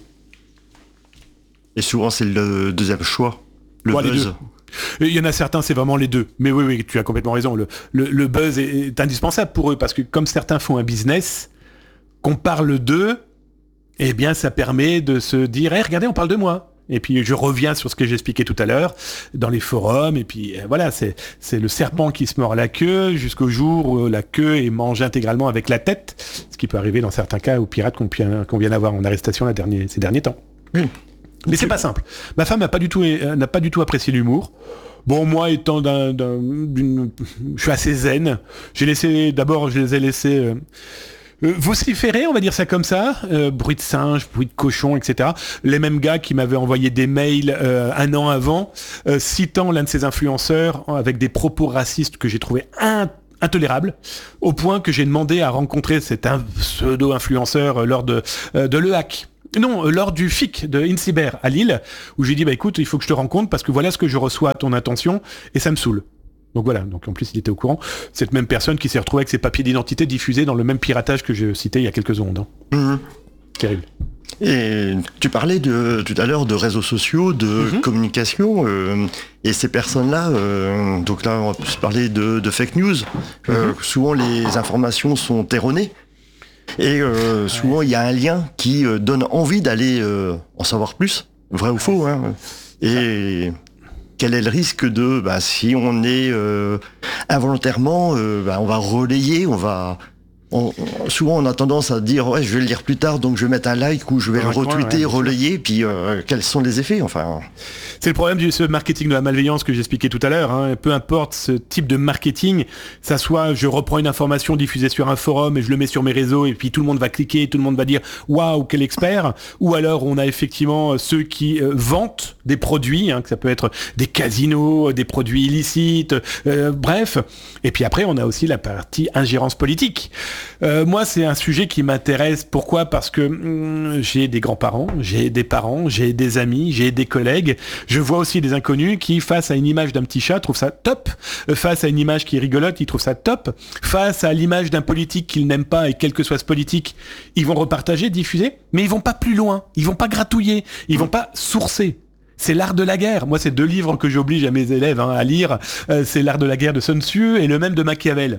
Et souvent c'est le deuxième choix, le ouais, buzz. Il y en a certains, c'est vraiment les deux. Mais oui, oui, tu as complètement raison. Le, le, le buzz est, est indispensable pour eux, parce que comme certains font un business, qu'on parle d'eux, eh bien ça permet de se dire, hey, regardez, on parle de moi. Et puis je reviens sur ce que j'expliquais tout à l'heure dans les forums, et puis euh, voilà, c'est, c'est le serpent qui se mord la queue jusqu'au jour où la queue est mangée intégralement avec la tête, ce qui peut arriver dans certains cas aux pirates qu'on, qu'on vient d'avoir en arrestation la dernière, ces derniers temps. Mmh. Mais c'est pas simple. Ma femme n'a pas du tout, euh, n'a pas du tout apprécié l'humour. Bon, moi étant d'un, d'un, d'une... je suis assez zen, j'ai laissé, d'abord je les ai laissés... Euh, Euh, vociférer, on va dire ça comme ça, euh, bruit de singe, bruit de cochon, et cetera. Les mêmes gars qui m'avaient envoyé des mails euh, un an avant, euh, citant l'un de ces influenceurs avec des propos racistes que j'ai trouvé in- intolérable, au point que j'ai demandé à rencontrer cet un pseudo-influenceur lors de, euh, de l'E H A C. Non, lors du F I C de INCIBER à Lille, où j'ai dit, bah écoute, il faut que je te rencontre parce que voilà ce que je reçois à ton attention et ça me saoule. Donc voilà, donc en plus il était au courant. Cette même personne qui s'est retrouvée avec ses papiers d'identité diffusés dans le même piratage que j'ai cité il y a quelques secondes. Hein. Mmh. Terrible. Et tu parlais de, tout à l'heure de réseaux sociaux, de mmh. communication, euh, et ces personnes-là, euh, donc là on va plus parler de, de fake news, mmh. euh, souvent les informations sont erronées, et euh, souvent il ouais. y a un lien qui euh, donne envie d'aller euh, en savoir plus, vrai ou faux, hein, et... Quel est le risque de, bah, si on est euh, involontairement, euh, bah, on va relayer, on va... On, on, souvent on a tendance à dire ouais je vais le lire plus tard donc je vais mettre un like ou je vais ouais, le retweeter, ouais, relayer, puis euh, quels sont les effets enfin. C'est le problème du ce marketing de la malveillance que j'expliquais tout à l'heure. Hein. Peu importe ce type de marketing, ça soit je reprends une information diffusée sur un forum et je le mets sur mes réseaux et puis tout le monde va cliquer, tout le monde va dire waouh quel expert. Ou alors on a effectivement ceux qui euh, vantent des produits, hein, que ça peut être des casinos, des produits illicites, euh, bref. Et puis après on a aussi la partie ingérence politique. Euh, moi, c'est un sujet qui m'intéresse. Pourquoi ? Parce que hum, j'ai des grands-parents, j'ai des parents, j'ai des amis, j'ai des collègues. Je vois aussi des inconnus qui, face à une image d'un petit chat, trouvent ça top. Euh, face à une image qui est rigolote, ils trouvent ça top. Face à l'image d'un politique qu'ils n'aiment pas, et quel que soit ce politique, ils vont repartager, diffuser, mais ils vont pas plus loin. Ils vont pas gratouiller. Ils vont pas sourcer. C'est l'art de la guerre. Moi, c'est deux livres que j'oblige à mes élèves hein, à lire. Euh, c'est l'art de la guerre de Sun Tzu et le même de Machiavel.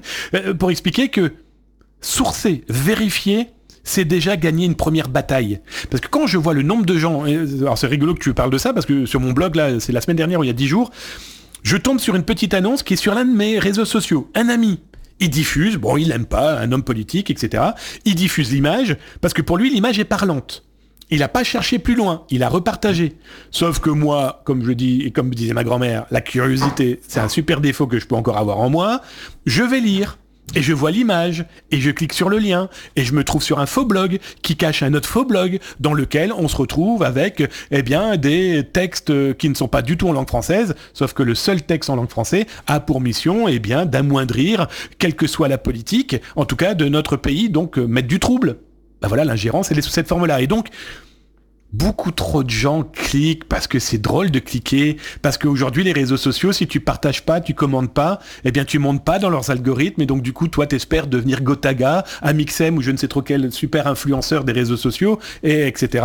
Pour expliquer que sourcer, vérifier, c'est déjà gagner une première bataille. Parce que quand je vois le nombre de gens, alors c'est rigolo que tu parles de ça, parce que sur mon blog, là, c'est la semaine dernière, ou il y a dix jours, je tombe sur une petite annonce qui est sur l'un de mes réseaux sociaux. Un ami, il diffuse, bon, il l'aime pas, un homme politique, et cetera. Il diffuse l'image, parce que pour lui, l'image est parlante. Il n'a pas cherché plus loin, il a repartagé. Sauf que moi, comme je dis, et comme disait ma grand-mère, la curiosité, c'est un super défaut que je peux encore avoir en moi, je vais lire. Et je vois l'image, et je clique sur le lien, et je me trouve sur un faux blog qui cache un autre faux blog dans lequel on se retrouve avec eh bien, des textes qui ne sont pas du tout en langue française, sauf que le seul texte en langue française a pour mission eh bien, d'amoindrir, quelle que soit la politique, en tout cas de notre pays, donc mettre du trouble. Ben voilà, l'ingérence, elle est sous cette forme-là. Et donc, beaucoup trop de gens cliquent parce que c'est drôle de cliquer, parce qu'aujourd'hui les réseaux sociaux, si tu partages pas, tu commandes pas, eh bien tu montes pas dans leurs algorithmes et donc du coup toi t'espères devenir Gotaga, Amixem ou je ne sais trop quel super influenceur des réseaux sociaux et etc.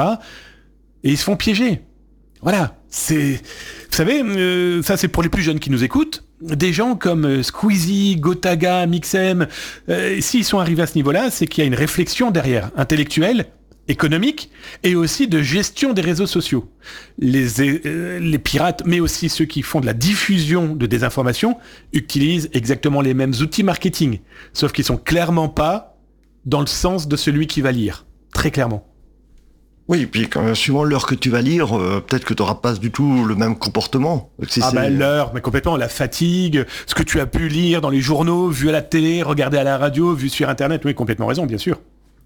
Et ils se font piéger. Voilà, c'est, vous savez, euh, ça c'est pour les plus jeunes qui nous écoutent. Des gens comme euh, Squeezie, Gotaga, Mixem, euh, s'ils sont arrivés à ce niveau-là, c'est qu'il y a une réflexion derrière, intellectuelle, économique et aussi de gestion des réseaux sociaux. Les, euh, les pirates, mais aussi ceux qui font de la diffusion de désinformation, utilisent exactement les mêmes outils marketing, sauf qu'ils sont clairement pas dans le sens de celui qui va lire. Très clairement. Oui, et puis quand, suivant l'heure que tu vas lire, euh, peut-être que tu n'auras pas du tout le même comportement. Si ah c'est... ben l'heure, mais complètement, la fatigue, ce que tu as pu lire dans les journaux, vu à la télé, regarder à la radio, vu sur Internet, oui, complètement raison, bien sûr.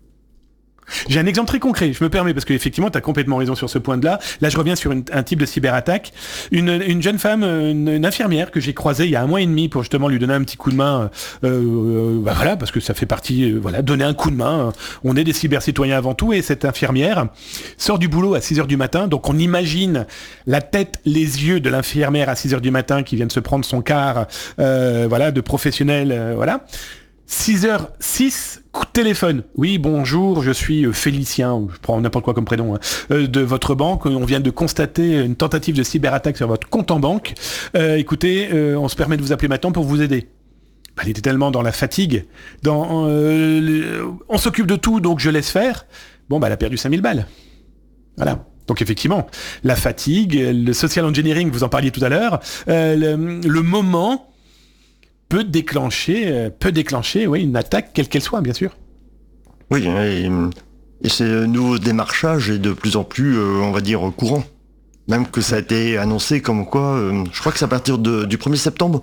J'ai un exemple très concret, je me permets, parce qu'effectivement, tu as complètement raison sur ce point de là. Là, je reviens sur une, un type de cyberattaque. Une, une jeune femme, une, une infirmière que j'ai croisée il y a un mois et demi pour justement lui donner un petit coup de main. Euh, euh, bah voilà, parce que ça fait partie, euh, voilà, donner un coup de main. On est des cybercitoyens avant tout, et cette infirmière sort du boulot à six heures du matin, donc on imagine la tête, les yeux de l'infirmière à six heures du matin qui vient de se prendre son quart, euh, voilà, de professionnel, euh, voilà. six heures six, coup de téléphone. Oui, bonjour, je suis Félicien, je prends n'importe quoi comme prénom, hein, euh, de votre banque. On vient de constater une tentative de cyberattaque sur votre compte en banque. Euh, écoutez, euh, on se permet de vous appeler maintenant pour vous aider. Elle était tellement dans la fatigue, dans euh, le, on s'occupe de tout, donc je laisse faire. Bon, bah, elle a perdu cinq mille balles. Voilà. Donc effectivement, la fatigue, le social engineering, vous en parliez tout à l'heure, euh, le, le moment... peut déclencher, euh, peut déclencher oui, une attaque, quelle qu'elle soit, bien sûr. Oui, et, et ce nouveau démarchage est de plus en plus, euh, on va dire, courant. Même que ça a été annoncé comme quoi, euh, je crois que c'est à partir de, du premier septembre,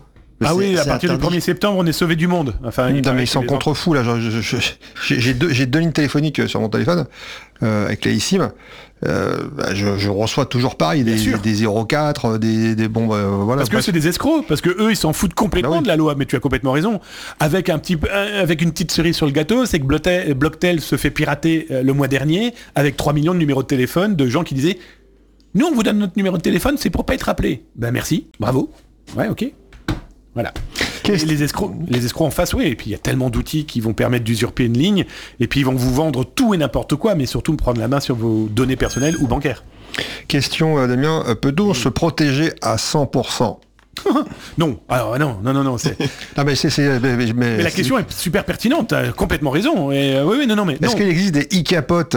Mais ah c'est- oui, à c'est partir interdit. du premier septembre, on est sauvé du monde. Enfin, il Non paraît mais ils que sont les contre-fous là. Je- je- je- J'ai j'ai deux, j'ai deux lignes téléphoniques sur mon téléphone euh, avec les eSIM. Euh, bah, je, je reçois toujours pareil des, Bien sûr. des, des zéro quatre, des, des bombes. Euh, voilà. Parce que bref. c'est des escrocs, parce que eux ils s'en foutent complètement Bah oui. de la loi, mais tu as complètement raison. Avec un petit, peu- un- avec une petite cerise sur le gâteau, c'est que Blocktel, Blocktel se fait pirater euh, le mois dernier avec trois millions de numéros de téléphone de gens qui disaient nous on vous donne notre numéro de téléphone, c'est pour pas être appelé. Ben merci, bravo. Ouais, ok. Voilà. Qu'est-ce- Et les escrocs, les escrocs en face, oui. Et puis il y a tellement d'outils qui vont permettre d'usurper une ligne, et puis ils vont vous vendre tout et n'importe quoi, mais surtout prendre la main sur vos données personnelles ou bancaires. Question euh, Damien, euh, peut-on se protéger à cent pour cent? Non, alors non, non, non, non. C'est... Ah mais c'est c'est mais, mais- mais- Mais la question est super pertinente, t'as complètement raison. Et euh, oui, oui, non, non, mais Est-ce non. qu'il existe des e-capotes?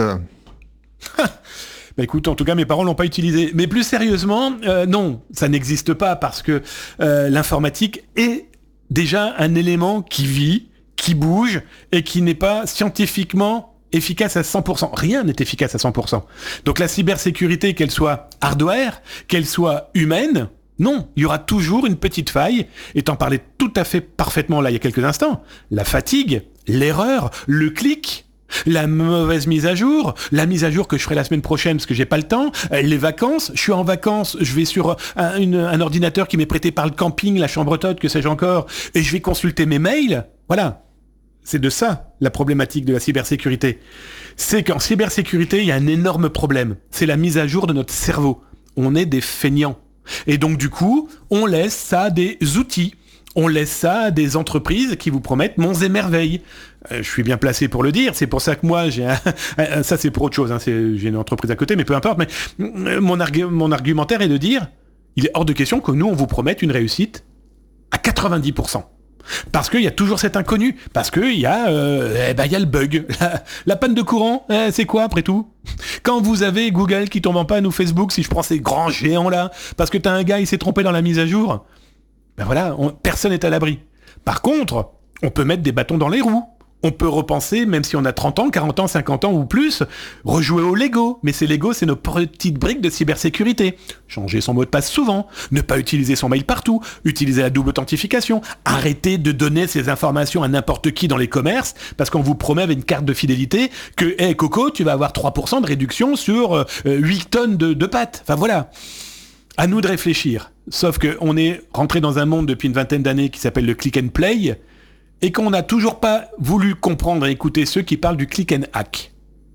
Bah écoute, en tout cas, mes parents l'ont pas utilisé. Mais plus sérieusement, euh, non, ça n'existe pas parce que euh, l'informatique est déjà un élément qui vit, qui bouge et qui n'est pas scientifiquement efficace à cent pour cent. Rien n'est efficace à cent pour cent. Donc la cybersécurité, qu'elle soit hardware, qu'elle soit humaine, non, il y aura toujours une petite faille, et t'en parlais tout à fait parfaitement là il y a quelques instants. La fatigue, l'erreur, le clic, la mauvaise mise à jour, la mise à jour que je ferai la semaine prochaine parce que j'ai pas le temps, euh, les vacances, je suis en vacances, je vais sur un, une- un ordinateur qui m'est prêté par le camping, la chambre haute, que sais-je encore, et je vais consulter mes mails, voilà. C'est de ça la problématique de la cybersécurité. C'est qu'en cybersécurité, il y a un énorme problème. C'est la mise à jour de notre cerveau. On est des feignants. Et donc du coup, on laisse ça à des outils. On laisse ça à des entreprises qui vous promettent monts et merveilles. Euh, je suis bien placé pour le dire. C'est pour ça que moi, j'ai un... un- ça c'est pour autre chose. Hein. C'est... J'ai une entreprise à côté, mais peu importe. Mais euh, mon, argu- mon argumentaire est de dire, il est hors de question que nous, on vous promette une réussite à quatre-vingt-dix pour cent. Parce qu'il y a toujours cet inconnu. Parce qu'il y a, euh, eh ben, il y a le bug. La, la panne de courant, eh, c'est quoi après tout? Quand vous avez Google qui tombe en panne ou Facebook, si je prends ces grands géants-là, parce que t'as un gars, il s'est trompé dans la mise à jour, ben voilà, on- personne n'est à l'abri. Par contre, on peut mettre des bâtons dans les roues. On peut repenser, même si on a trente ans, quarante ans, cinquante ans ou plus, rejouer au Lego. Mais ces Lego, c'est nos petites briques de cybersécurité. Changer son mot de passe souvent, ne pas utiliser son mail partout, utiliser la double authentification, arrêter de donner ces informations à n'importe qui dans les commerces, parce qu'on vous promet avec une carte de fidélité que, hé Coco, tu vas avoir trois pour cent de réduction sur euh, huit tonnes de, de pâtes. Enfin voilà. À nous de réfléchir. Sauf qu'on est rentré dans un monde depuis une vingtaine d'années qui s'appelle le click and play, et qu'on n'a toujours pas voulu comprendre et écouter ceux qui parlent du click and hack.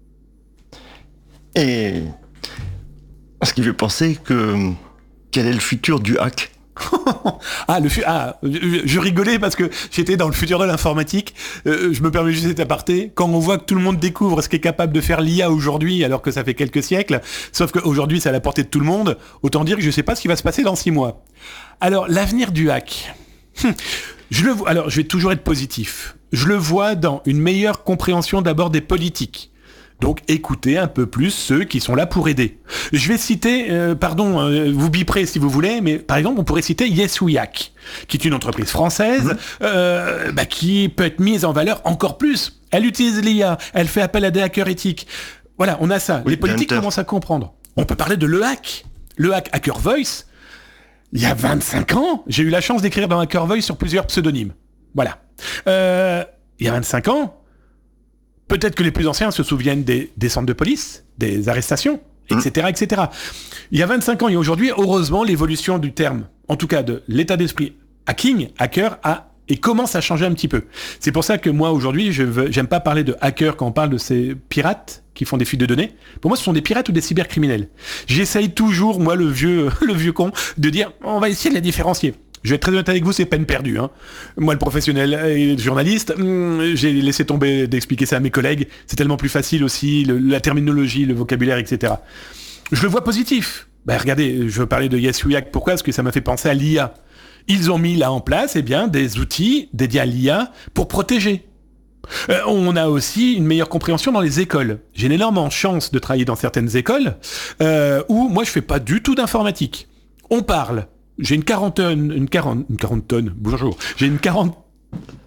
Et ce qui fait penser que quel est le futur du hack? ah, le fu- ah, je, je rigolais parce que j'étais dans le futur de l'informatique. Euh, je me permets juste cet aparté. Quand on voit que tout le monde découvre ce qu'est capable de faire l'I A aujourd'hui, alors que ça fait quelques siècles, sauf qu'aujourd'hui c'est à la portée de tout le monde, autant dire que je ne sais pas ce qui va se passer dans six mois. Alors, l'avenir du hack. Je le vois, alors je vais toujours être positif. Je le vois dans une meilleure compréhension d'abord des politiques. Donc écoutez un peu plus ceux qui sont là pour aider. Je vais citer, euh, pardon, euh, vous biperez si vous voulez, mais par exemple on pourrait citer Yes We Hack, qui est une entreprise française mmh. euh, bah, qui peut être mise en valeur encore plus. Elle utilise l'I A, elle fait appel à des hackers éthiques. Voilà, on a ça. Oui, les politiques Hunter. commencent à comprendre. On peut parler de le hack. Le hack Hacker Voice. Il y a vingt-cinq ans, j'ai eu la chance d'écrire dans Hacker Voice sur plusieurs pseudonymes. Voilà. Euh, il y a vingt-cinq ans, peut-être que les plus anciens se souviennent des, des centres de police, des arrestations, et cetera, et cetera. Il y a vingt-cinq ans et aujourd'hui, heureusement, l'évolution du terme, en tout cas de l'état d'esprit hacking, hacker, a et commence à changer un petit peu. C'est pour ça que moi, aujourd'hui, je veux, j'aime pas parler de hacker quand on parle de ces pirates qui font des fuites de données. Pour moi, ce sont des pirates ou des cybercriminels. J'essaye toujours, moi, le vieux, le vieux con, de dire, on va essayer de les différencier. Je vais être très honnête avec vous, c'est peine perdue. Hein. Moi, le professionnel et le journaliste, hum, j'ai laissé tomber d'expliquer ça à mes collègues. C'est tellement plus facile aussi, le, la terminologie, le vocabulaire, et cetera. Je le vois positif. Ben, regardez, je veux parler de Yes We Hack. Pourquoi ? Parce que ça m'a fait penser à l'I A. Ils ont mis là en place eh bien, des outils dédiés à l'I A pour protéger. Euh, on a aussi une meilleure compréhension dans les écoles. J'ai une énorme chance de travailler dans certaines écoles euh, où moi je fais pas du tout d'informatique. On parle. J'ai une quarantaine, une quarante, une quarante tonnes. Bonjour. J'ai une quarante.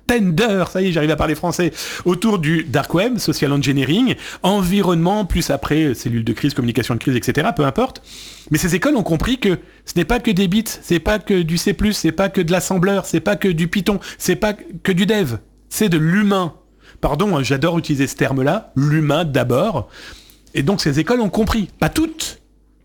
centaines d'heures, ça y est, j'arrive à parler français, autour du dark web, social engineering, environnement, plus après, cellules de crise, communication de crise, et cetera, peu importe. Mais ces écoles ont compris que ce n'est pas que des bits, c'est pas que du C plus, c'est pas que de l'assembleur, c'est pas que du Python, c'est pas que du dev, c'est de l'humain. Pardon, j'adore utiliser ce terme-là, l'humain d'abord. Et donc ces écoles ont compris, pas toutes.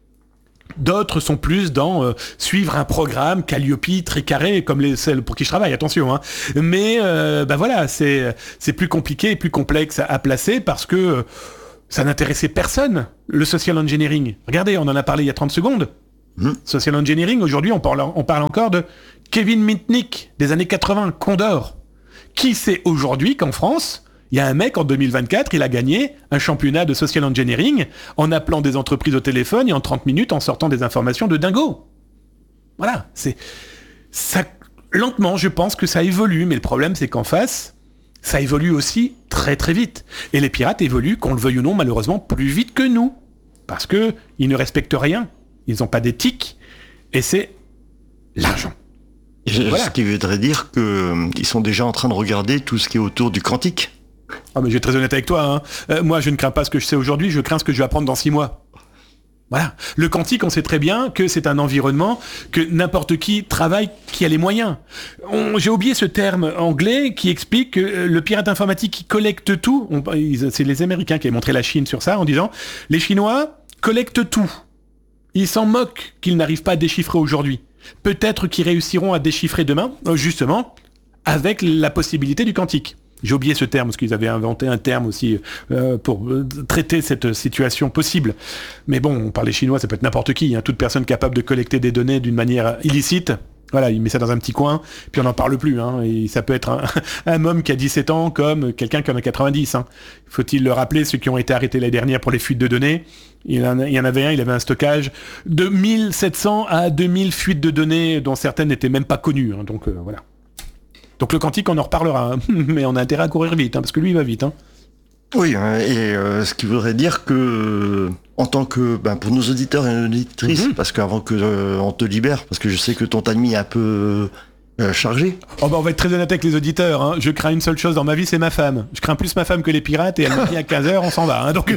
D'autres sont plus dans euh, suivre un programme, Calliope, très carré, comme les, celles pour qui je travaille, attention. Hein. Mais euh, bah voilà, c'est, c'est plus compliqué et plus complexe à, à placer parce que euh, ça n'intéressait personne, le social engineering. Regardez, on en a parlé il y a trente secondes. Mmh. Social engineering, aujourd'hui, on parle, on parle encore de Kevin Mitnick, des années quatre-vingts, Condor. Qui sait aujourd'hui qu'en France, il y a un mec en deux mille vingt-quatre, il a gagné un championnat de social engineering en appelant des entreprises au téléphone et en trente minutes en sortant des informations de dingo. Voilà, c'est ça. Lentement, je pense que ça évolue, mais le problème c'est qu'en face, ça évolue aussi très très vite. Et les pirates évoluent, qu'on le veuille ou non, malheureusement, plus vite que nous, parce que ils ne respectent rien, ils n'ont pas d'éthique, et c'est l'argent. Voilà. Ce qui voudrait dire qu'ils euh, sont déjà en train de regarder tout ce qui est autour du quantique. Ah mais je vais être très honnête avec toi, hein. euh, moi je ne crains pas ce que je sais aujourd'hui, je crains ce que je vais apprendre dans six mois. Voilà. Le quantique, on sait très bien que c'est un environnement que n'importe qui travaille, qui a les moyens. On, j'ai oublié ce terme anglais qui explique que le pirate informatique qui collecte tout, on, c'est les Américains qui avaient montré la Chine sur ça en disant les Chinois collectent tout. Ils s'en moquent qu'ils n'arrivent pas à déchiffrer aujourd'hui. Peut-être qu'ils réussiront à déchiffrer demain, justement, avec la possibilité du quantique. J'ai oublié ce terme, parce qu'ils avaient inventé un terme aussi euh, pour euh, traiter cette situation possible. Mais bon, on parle des Chinois, ça peut être n'importe qui, hein, toute personne capable de collecter des données d'une manière illicite. Voilà, il met ça dans un petit coin, puis on n'en parle plus. Hein, et ça peut être un, un homme qui a dix-sept ans comme quelqu'un qui en a quatre-vingt-dix. Hein. Faut-il le rappeler, ceux qui ont été arrêtés l'année dernière pour les fuites de données, il y en, il y en avait un, il avait un stockage de mille sept cents à deux mille fuites de données, dont certaines n'étaient même pas connues. Hein, donc euh, voilà. Donc le quantique, on en reparlera, hein, mais on a intérêt à courir vite, hein, parce que lui, il va vite. Hein. Oui, et euh, ce qui voudrait dire que, en tant que, ben, pour nos auditeurs et nos auditrices, mm-hmm. parce qu'avant que euh, on te libère, parce que je sais que ton timing est un peu euh, chargé. Oh bah on va être très honnête avec les auditeurs, hein. Je crains une seule chose dans ma vie, c'est ma femme. Je crains plus ma femme que les pirates, et elle me dit à quinze heures, on s'en va. Hein, donc...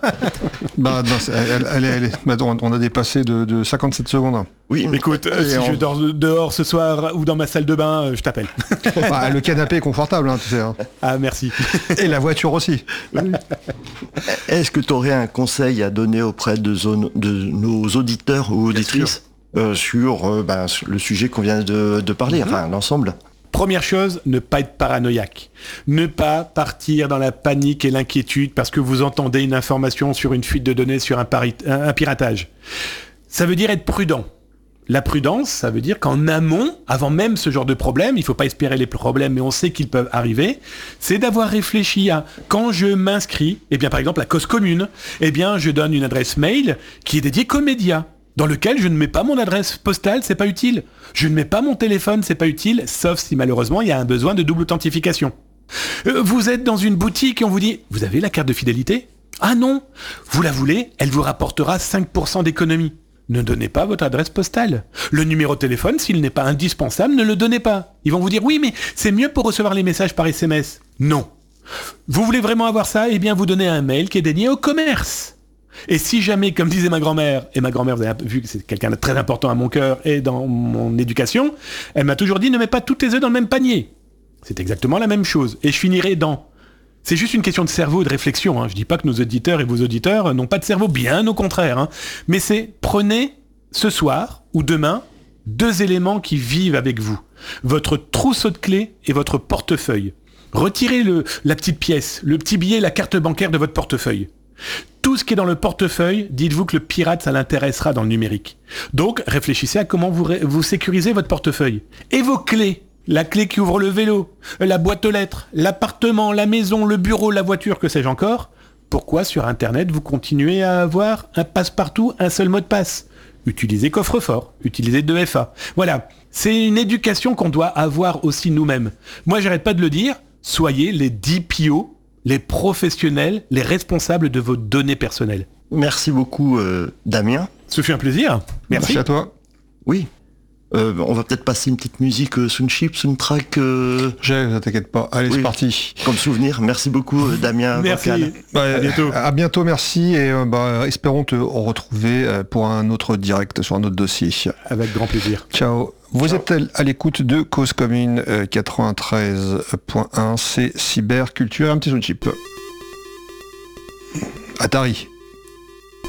bah, non, elle, elle, elle, elle, on a dépassé de, de cinquante-sept secondes. Oui, mais écoute, euh, si on... je dors dehors ce soir ou dans ma salle de bain, euh, je t'appelle. Bah, le canapé est confortable, hein, tu sais. Hein. Ah, merci. Et la voiture aussi. Oui. Est-ce que tu aurais un conseil à donner auprès de, zone, de nos auditeurs ou auditrices euh, sur, euh, bah, sur le sujet qu'on vient de, de parler, mm-hmm. enfin l'ensemble? Première chose, ne pas être paranoïaque. Ne pas partir dans la panique et l'inquiétude parce que vous entendez une information sur une fuite de données, sur un, pari- un piratage. Ça veut dire être prudent. La prudence, ça veut dire qu'en amont, avant même ce genre de problème, il ne faut pas espérer les problèmes, mais on sait qu'ils peuvent arriver, c'est d'avoir réfléchi à, quand je m'inscris, eh bien par exemple la cause commune, eh bien je donne une adresse mail qui est dédiée qu'aux médias, dans lequel je ne mets pas mon adresse postale, c'est pas utile. Je ne mets pas mon téléphone, c'est pas utile, sauf si malheureusement il y a un besoin de double authentification. Euh, vous êtes dans une boutique et on vous dit, vous avez la carte de fidélité ? Ah non, vous la voulez, elle vous rapportera cinq pour cent d'économie. Ne donnez pas votre adresse postale. Le numéro de téléphone, s'il n'est pas indispensable, ne le donnez pas. Ils vont vous dire, oui, mais c'est mieux pour recevoir les messages par S M S. Non. Vous voulez vraiment avoir ça ? Eh bien, vous donnez un mail qui est dédié au commerce. Et si jamais, comme disait ma grand-mère, et ma grand-mère, vous avez vu que c'est quelqu'un de très important à mon cœur et dans mon éducation, elle m'a toujours dit, ne mets pas tous tes œufs dans le même panier. C'est exactement la même chose. Et je finirai dans... C'est juste une question de cerveau et de réflexion. Hein. Je dis pas que nos auditeurs et vos auditeurs n'ont pas de cerveau, bien au contraire. Hein. Mais c'est, prenez ce soir ou demain deux éléments qui vivent avec vous. Votre trousseau de clés et votre portefeuille. Retirez le, la petite pièce, le petit billet, la carte bancaire de votre portefeuille. Tout ce qui est dans le portefeuille, dites-vous que le pirate, ça l'intéressera dans le numérique. Donc, réfléchissez à comment vous, ré- vous sécurisez votre portefeuille. Et vos clés. La clé qui ouvre le vélo, la boîte aux lettres, l'appartement, la maison, le bureau, la voiture, que sais-je encore. Pourquoi sur Internet vous continuez à avoir un passe-partout, un seul mot de passe ? Utilisez coffre-fort, utilisez deux F A. Voilà, c'est une éducation qu'on doit avoir aussi nous-mêmes. Moi, j'arrête pas de le dire, soyez les D P O, les professionnels, les responsables de vos données personnelles. Merci beaucoup, euh, Damien. Ce fut un plaisir. Merci. Merci à toi. Oui. Euh, on va peut-être passer une petite musique euh, Soundchip, Soundtrack. Euh... J'ai, ne t'inquiète pas. Allez, Oui. c'est parti. Comme souvenir. Merci beaucoup, euh, Damien. Merci. Vocal. Ouais, À bientôt. À bientôt, merci. Et euh, bah, espérons te retrouver euh, pour un autre direct sur un autre dossier. Avec grand plaisir. Ciao. Vous Ciao. êtes à l'écoute de Cause Commune euh, quatre-vingt-treize point un, c'est Cyberculture, un petit Soundchip. Atari.